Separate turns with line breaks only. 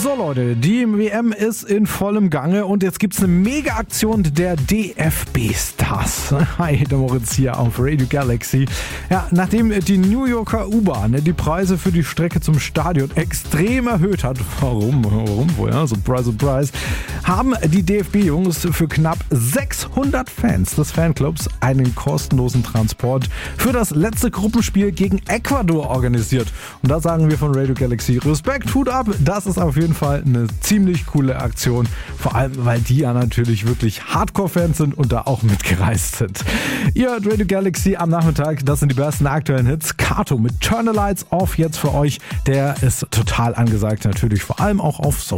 So Leute, die WM ist in vollem Gange und jetzt gibt's eine Mega-Aktion der DFB-Stars. Hi, der Moritz hier auf Radio Galaxy. Ja, nachdem die New Yorker U-Bahn die Preise für die Strecke zum Stadion extrem erhöht hat, warum wohl, ja, surprise, surprise, haben die DFB-Jungs für knapp 600 Fans des Fanclubs einen kostenlosen Transport für das letzte Gruppenspiel gegen Ecuador organisiert. Und da sagen wir von Radio Galaxy Respekt, Hut ab, das ist auf jeden Fall eine ziemlich coole Aktion, vor allem weil die ja natürlich wirklich Hardcore-Fans sind und da auch mitgereist sind. Ihr hört Radio Galaxy am Nachmittag, das sind die besten aktuellen Hits. Kato mit Turn the Lights Off jetzt für euch, der ist total angesagt, natürlich vor allem auch auf Social